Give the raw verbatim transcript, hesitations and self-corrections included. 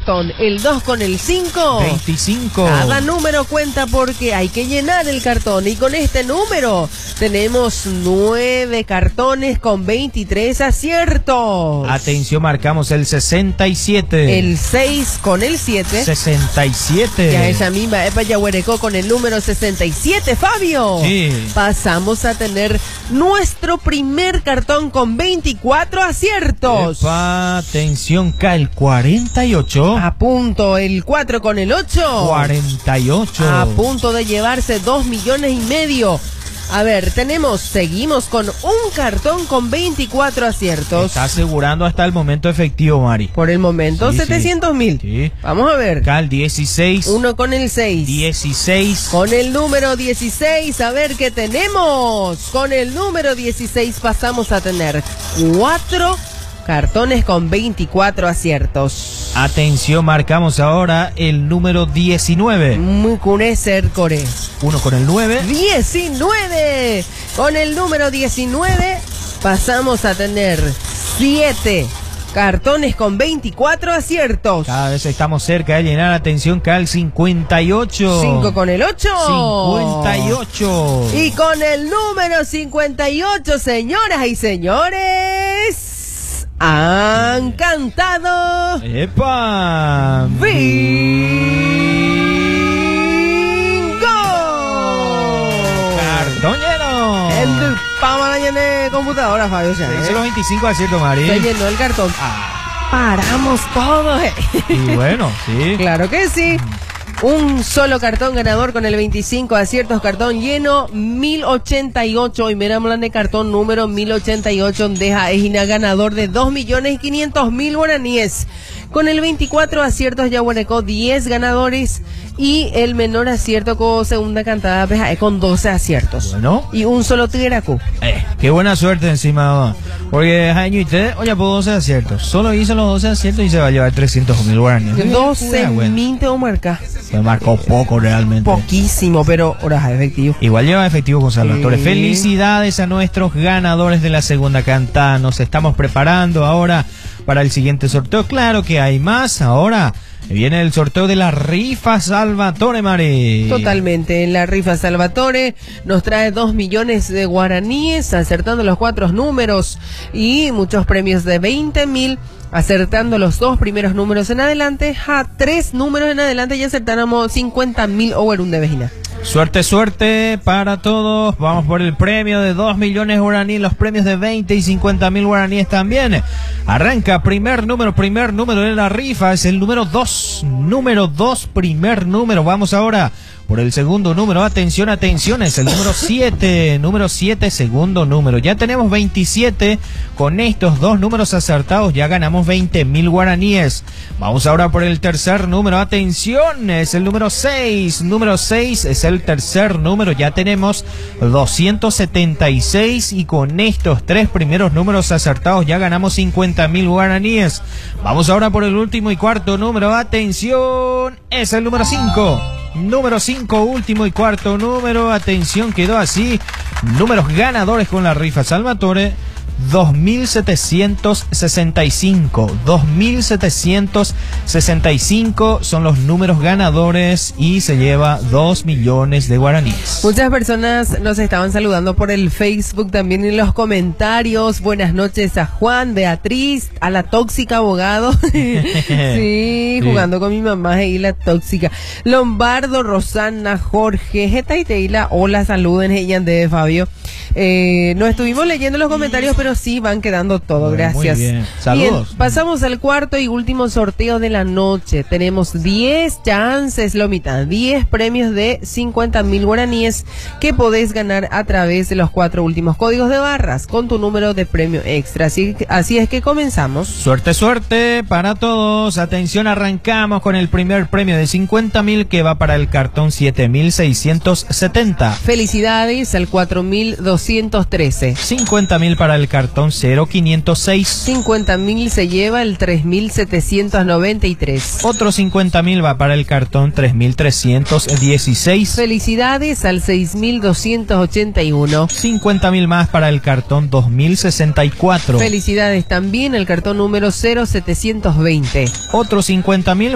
cartón, el dos con el cinco. veinticinco. Cada número cuenta porque hay que llenar el cartón. Y con este número tenemos nueve cartones con veintitrés aciertos. Atención, marcamos el sesenta y siete. El seis con el siete. sesenta y siete. Ya esa misma Epa Yahuerecó con el número sesenta y siete, Fabio. Sí. Pasamos a tener nuestro primer cartón con veinticuatro aciertos. Epa, atención, K, el cuarenta y ocho. A punto el cuatro con el ocho. cuarenta y ocho. A punto de llevarse dos millones y medio. A ver, tenemos, seguimos con un cartón con veinticuatro aciertos. Está asegurando hasta el momento efectivo, Mari. Por el momento, Sí, setecientos mil. Sí. Vamos a ver. Cal dieciséis. Uno con el seis. dieciséis. Con el número dieciséis, a ver qué tenemos. Con el número dieciséis pasamos a tener cuatro cartones con veinticuatro aciertos. Atención, marcamos ahora el número diecinueve. Muy cunecer core. Uno con el nueve. diecinueve. Con el número diecinueve pasamos a tener siete cartones con veinticuatro aciertos. Cada vez estamos cerca de llenar. Atención, Cal cincuenta y ocho. cinco con el ocho. cincuenta y ocho. Y con el número cincuenta y ocho, señoras y señores, han cantado ¡Epa! ¡Bingo! ¡Cartón lleno! El del pama lleno de computadora, Fabio. Se hizo los veinticinco aciertos, Mari. Se llenó el cartón. Ah, Paramos todo. eh. y bueno, sí. Claro que sí. Un solo cartón ganador con el veinticinco aciertos, cartón lleno, mil ochenta y ocho. Y miramos de cartón número mil ochenta y ocho, deja Ejina ganador de dos millones y quinientos mil guaraníes. Con el veinticuatro aciertos, Yahuarecó, diez ganadores. Y el menor acierto con segunda cantada, Pejae, con doce aciertos. Bueno. Y un solo Tigreacú. Eh, qué buena suerte encima, porque Jaime y usted, oye, por doce aciertos. Solo hizo los doce aciertos y se va a llevar trescientos mil guaraníes. doce mil te marca. Se marcó poco realmente. Poquísimo, pero horas efectivo. Igual lleva efectivo con Salvatore. Sí. Felicidades a nuestros ganadores de la segunda cantada. Nos estamos preparando ahora para el siguiente sorteo. Claro que hay más. Ahora viene el sorteo de la rifa Salvatore, Mari. Totalmente. En la rifa Salvatore nos trae dos millones de guaraníes, acertando los cuatro números y muchos premios de veinte mil. Acertando los dos primeros números en adelante, a tres números en adelante y acertáramos cincuenta mil Overun de Vejina. Suerte, suerte para todos. Vamos por el premio de dos millones guaraníes, los premios de veinte y cincuenta mil guaraníes también. Arranca primer número, primer número de la rifa, es el número dos. Número dos, primer número. Vamos ahora por el segundo número. Atención, atención, es el número siete. Número siete, segundo número. Ya tenemos veintisiete. Con estos dos números acertados ya ganamos veinte mil guaraníes. Vamos ahora por el tercer número. Atención, es el número seis. Número seis es el tercer número. Ya tenemos doscientos setenta y seis y con estos tres primeros números acertados ya ganamos cincuenta mil guaraníes. Vamos ahora por el último y cuarto número. Atención, es el número cinco. Número cinco, último y cuarto número. Atención, quedó así. Números ganadores con la rifa Salvatore. dos mil setecientos sesenta y cinco. dos mil setecientos sesenta y cinco son los números ganadores y se lleva dos millones de guaraníes. Muchas personas nos estaban saludando por el Facebook, también en los comentarios. Buenas noches a Juan, Beatriz, a la tóxica abogado. sí, jugando sí. con mi mamá y la tóxica. Lombardo, Rosana, Jorge, Geta y Teila. Hola, saluden, ella de Fabio. Eh, nos estuvimos leyendo los comentarios, pero sí van quedando todo, bueno, gracias. Muy bien. Saludos. Bien, pasamos al cuarto y último sorteo de la noche. Tenemos diez chances, Lomita, diez premios de cincuenta mil guaraníes que podés ganar a través de los cuatro últimos códigos de barras con tu número de premio extra. Así, así es que comenzamos. Suerte, suerte para todos. Atención, arrancamos con el primer premio de cincuenta mil que va para el cartón siete mil seiscientos setenta. Felicidades al cuatro mil doscientos trece. cincuenta mil para el cartón cero quinientos seis. cincuenta mil se lleva el tres mil setecientos noventa y tres. Otro cincuenta mil va para el cartón tres mil trescientos dieciséis. Felicidades al seis mil doscientos ochenta y uno. cincuenta mil más para el cartón dos mil sesenta y cuatro. Felicidades también al cartón número cero setecientos veinte. Otro cincuenta mil